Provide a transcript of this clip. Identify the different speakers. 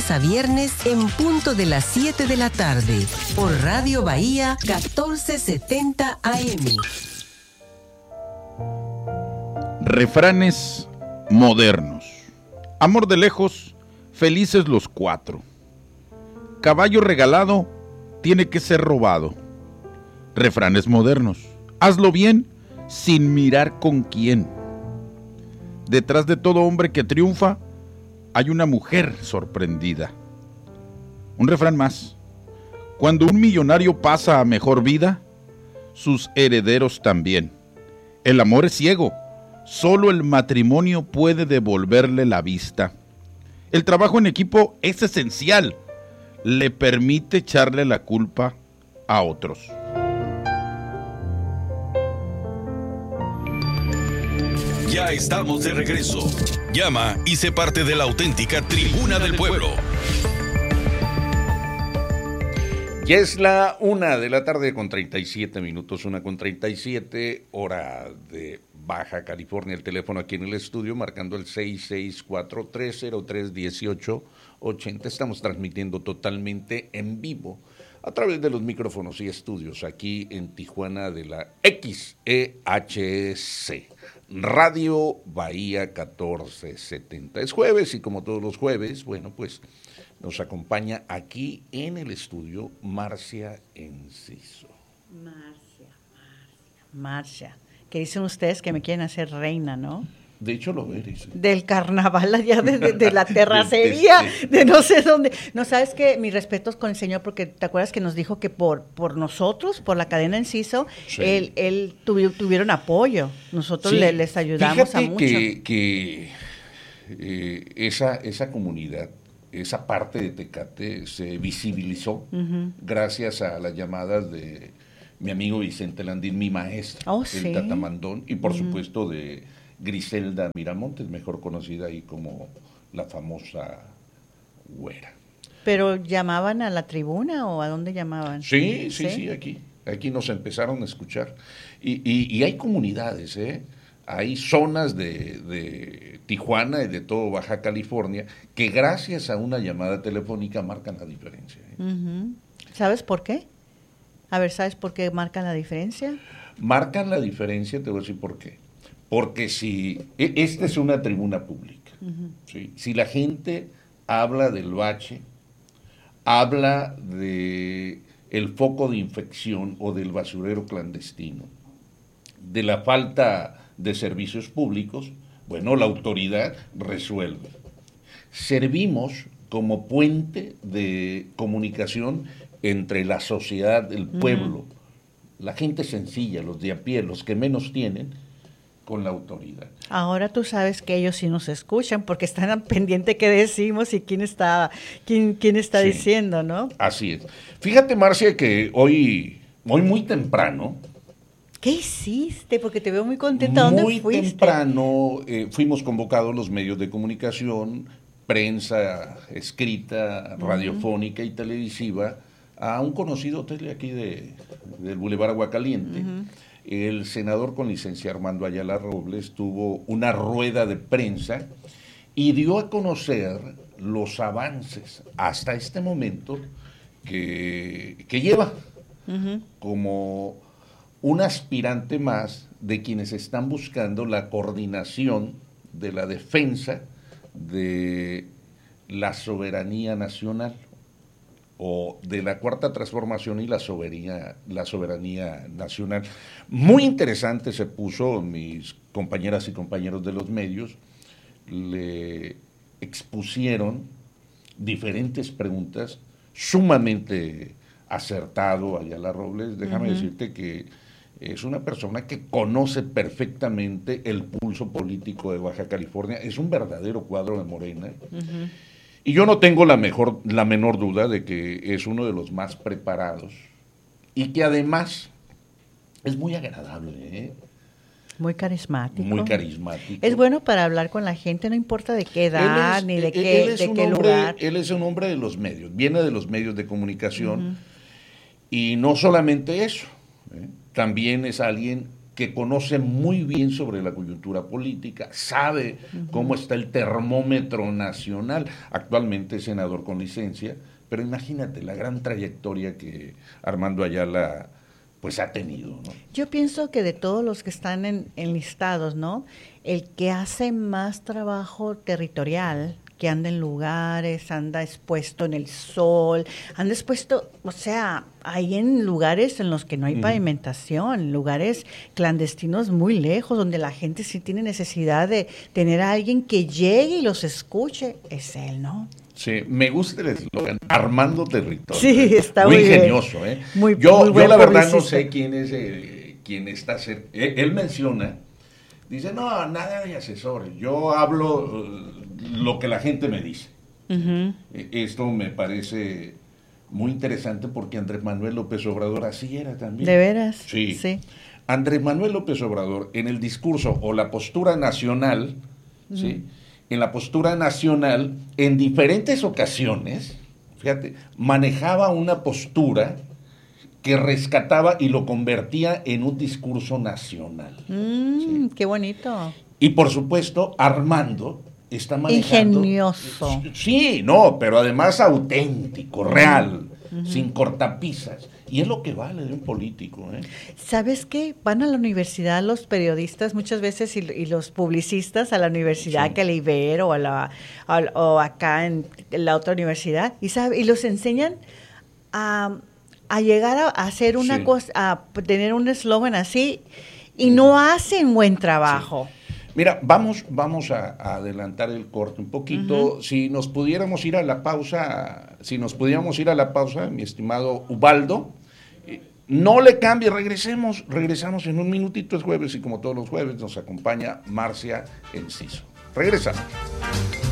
Speaker 1: lunes a viernes en punto de las 7 de la tarde por Radio Bahía 1470 AM.
Speaker 2: Refranes modernos. Amor de lejos, felices los cuatro. Caballo regalado tiene que ser robado. Refranes modernos. Hazlo bien sin mirar con quién. Detrás de todo hombre que triunfa hay una mujer sorprendida. Un refrán más. Cuando un millonario pasa a mejor vida, sus herederos también. El amor es ciego. Solo el matrimonio puede devolverle la vista. El trabajo en equipo es esencial. Le permite echarle la culpa a otros.
Speaker 3: Ya estamos de regreso. Llama y sé parte de la auténtica Tribuna del Pueblo.
Speaker 4: Ya es la 1:37 p.m, 1:37, hora de Baja California. El teléfono aquí en el estudio, marcando el 664-303-1880. Estamos transmitiendo totalmente en vivo a través de los micrófonos y estudios aquí en Tijuana de la XEHC, Radio Bahía 1470. Es jueves y como todos los jueves, bueno, pues nos acompaña aquí en el estudio Marcia Enciso.
Speaker 5: Marcia. Que dicen ustedes que me quieren hacer reina, ¿no?
Speaker 4: De hecho lo eres.
Speaker 5: Del carnaval allá de la terracería, de no sé dónde. No, ¿sabes qué? Mis respetos con el señor, porque ¿te acuerdas que nos dijo que por nosotros, por la cadena Enciso, sí, él tuvieron apoyo? Nosotros sí, les ayudamos. Fíjate a mucho.
Speaker 4: que esa comunidad, esa parte de Tecate se visibilizó gracias a las llamadas de mi amigo Vicente Landín, mi maestro, el ¿sí? Tatamandón, y por supuesto de Griselda Miramontes, mejor conocida ahí como la famosa Güera.
Speaker 5: ¿Pero llamaban a la tribuna o a dónde llamaban?
Speaker 4: Sí, aquí nos empezaron a escuchar. Y hay comunidades, hay zonas de Tijuana y de todo Baja California que gracias a una llamada telefónica marcan la diferencia.
Speaker 5: ¿Sabes por qué? A ver, ¿sabes por qué marcan la diferencia?
Speaker 4: Marcan la diferencia, te voy a decir por qué. Porque esta es una tribuna pública, ¿sí? Si la gente habla del bache, habla de el foco de infección o del basurero clandestino, de la falta de servicios públicos, bueno, la autoridad resuelve. Servimos como puente de comunicación entre la sociedad, el pueblo, la gente sencilla, los de a pie, los que menos tienen, con la autoridad.
Speaker 5: Ahora tú sabes que ellos sí nos escuchan porque están al pendiente qué decimos y quién está sí, diciendo, ¿no?
Speaker 4: Así es. Fíjate, Marcia, que hoy muy temprano.
Speaker 5: ¿Qué hiciste? Porque te veo muy contenta. ¿Dónde fuiste?
Speaker 4: Muy temprano fuimos convocados los medios de comunicación, prensa escrita, radiofónica y televisiva, a un conocido hotel aquí del Boulevard Aguacaliente. El senador con licencia Armando Ayala Robles tuvo una rueda de prensa y dio a conocer los avances hasta este momento que lleva como un aspirante más de quienes están buscando la coordinación de la defensa de la soberanía nacional, o de la Cuarta Transformación y la soberanía nacional. Muy interesante se puso, mis compañeras y compañeros de los medios le expusieron diferentes preguntas, sumamente acertado Ayala Robles. Déjame decirte que es una persona que conoce perfectamente el pulso político de Baja California, es un verdadero cuadro de Morena. Y yo no tengo la menor duda de que es uno de los más preparados y que además es muy agradable,
Speaker 5: Muy carismático.
Speaker 4: Muy carismático.
Speaker 5: Es bueno para hablar con la gente, no importa de qué edad ni de qué lugar.
Speaker 4: Él es un hombre de los medios, viene de los medios de comunicación y no solamente eso, también es alguien que conoce muy bien sobre la coyuntura política, sabe cómo está el termómetro nacional, actualmente es senador con licencia, pero imagínate la gran trayectoria que Armando Ayala pues ha tenido, ¿no?
Speaker 5: Yo pienso que de todos los que están enlistados, ¿no? El que hace más trabajo territorial, que anda en lugares, anda expuesto en el sol, anda expuesto, o sea, hay en lugares en los que no hay pavimentación, lugares clandestinos muy lejos, donde la gente sí tiene necesidad de tener a alguien que llegue y los escuche, es él, ¿no?
Speaker 4: Sí, me gusta el eslogan, Armando Territorio.
Speaker 5: Sí, está
Speaker 4: muy
Speaker 5: muy
Speaker 4: ingenioso,
Speaker 5: bien.
Speaker 4: ¿eh?
Speaker 5: Muy
Speaker 4: yo
Speaker 5: buen
Speaker 4: la verdad
Speaker 5: publicista.
Speaker 4: no sé quién está cerca. Él menciona, dice, no, nada de asesores, yo hablo lo que la gente me dice. Esto me parece muy interesante porque Andrés Manuel López Obrador así era también.
Speaker 5: ¿De veras?
Speaker 4: Sí.
Speaker 5: Sí.
Speaker 4: Andrés Manuel López Obrador, en el discurso o la postura nacional, ¿sí? En la postura nacional, en diferentes ocasiones, fíjate, manejaba una postura que rescataba y lo convertía en un discurso nacional. ¿Sí?
Speaker 5: Qué bonito.
Speaker 4: Y por supuesto, Armando está manejando...
Speaker 5: Ingenioso.
Speaker 4: Sí, no, pero además auténtico, real, sin cortapisas. Y es lo que vale de un político, ¿eh?
Speaker 5: ¿Sabes qué? Van a la universidad los periodistas muchas veces y los publicistas a la universidad,
Speaker 4: Sí.
Speaker 5: que a la Ibero o acá en la otra universidad, y los enseñan a llegar a hacer una
Speaker 4: Sí.
Speaker 5: cosa, a tener un eslogan así, y no hacen buen trabajo.
Speaker 4: Sí. Mira, vamos a adelantar el corte un poquito. Si nos pudiéramos ir a la pausa, mi estimado Ubaldo, no le cambie, regresamos en un minutito, es jueves y como todos los jueves nos acompaña Marcia Enciso. Regresamos.